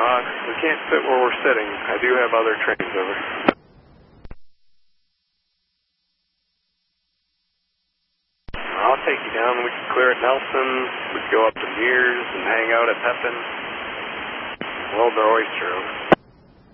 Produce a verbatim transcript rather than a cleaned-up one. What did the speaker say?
Uh, we can't sit where we're sitting. I do have other trains over. I'll take you down. We can clear at Nelson. We can go up to Mears and hang out at Pepin. Well, they're oyster.